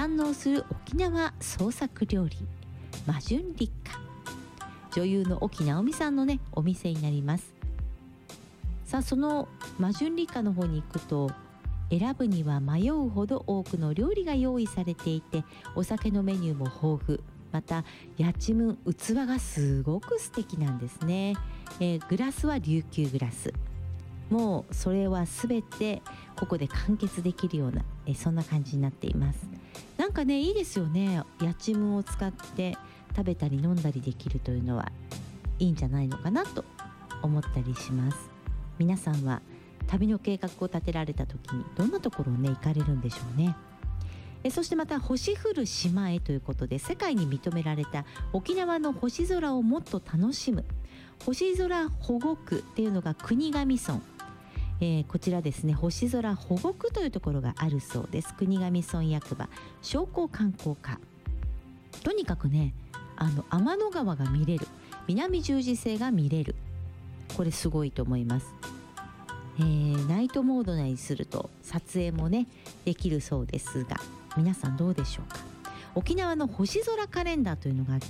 堪能する沖縄創作料理マジュンリッカ、女優の沖直美さんのねお店になります。さあそのマジュンリッカの方に行くと、選ぶには迷うほど多くの料理が用意されていて、お酒のメニューも豊富、またやちむん器がすごく素敵なんですね。グラスは琉球グラス、もうそれは全てここで完結できるようなそんな感じになっています。なんかねいいですよね。やちむんを使って食べたり飲んだりできるというのはいいんじゃないのかなと思ったりします。皆さんは旅の計画を立てられた時にどんなところをね行かれるんでしょうね。そしてまた星降る島へということで、世界に認められた沖縄の星空をもっと楽しむ星空保護区っていうのが国頭村、こちらですね、星空保護区というところがあるそうです。国頭村役場商工観光課、とにかくね天の川が見れる、南十字星が見れる、これすごいと思います。ナイトモードにすると撮影もねできるそうですが、皆さんどうでしょうか。沖縄の星空カレンダーというのがあって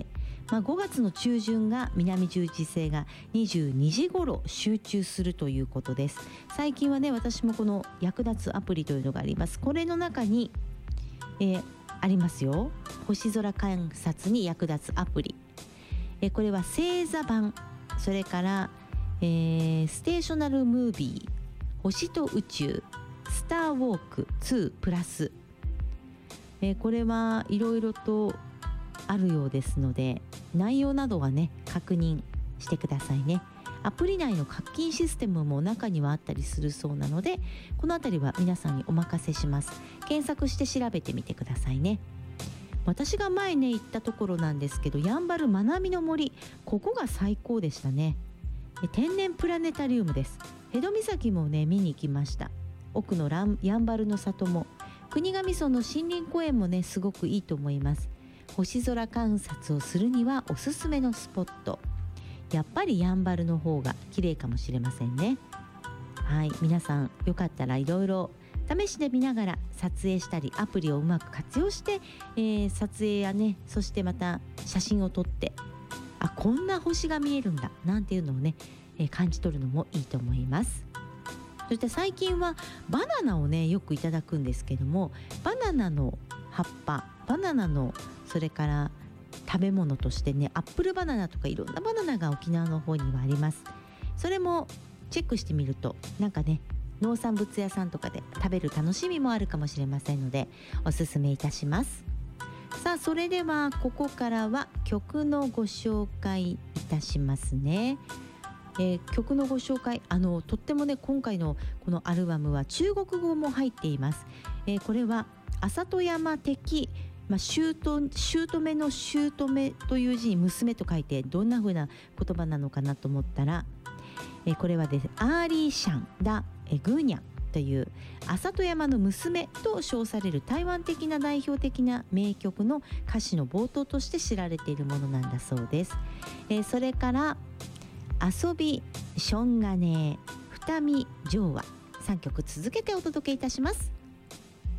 、5月の中旬が南十字星が22時頃集中するということです。最近はね私もこの役立つアプリというのがあります。これの中に、ありますよ、星空観察に役立つアプリ、これは星座版、それからステーショナルムービー星と宇宙スターウォーク2プラス、これはいろいろとあるようですので、内容などはね確認してくださいね。アプリ内の課金システムも中にはあったりするそうなので、このあたりは皆さんにお任せします。検索して調べてみてくださいね。私が前ね行ったところなんですけど、やんばるまなみの森、ここが最高でしたね。天然プラネタリウムです。辺戸岬もね見に行きました。奥のやんばるの里も国頭村の森林公園もねすごくいいと思います。星空観察をするにはおすすめのスポット、やっぱりやんばるの方が綺麗かもしれませんね。はい、皆さんよかったらいろいろ試してみながら撮影したり、アプリをうまく活用して、撮影やね、そしてまた写真を撮って、こんな星が見えるんだなんていうのをね、感じ取るのもいいと思います。そして最近はバナナをねよくいただくんですけども、バナナの葉っぱ、バナナのそれから食べ物としてね、アップルバナナとかいろんなバナナが沖縄の方にはあります。それもチェックしてみると、なんかね農産物屋さんとかで食べる楽しみもあるかもしれませんので、おすすめいたします。さあそれではここからは曲のご紹介いたしますね。曲のご紹介、とってもね今回のこのアルバムは中国語も入っています。これは浅戸山的、姑の姑という字に娘と書いて、どんな風な言葉なのかなと思ったら、これはですね、アーリーシャンダグーニャンという浅戸山の娘と称される台湾的な代表的な名曲の歌詞の冒頭として知られているものなんだそうです。それから遊びしょんがね二見上和、3曲続けてお届けいたします。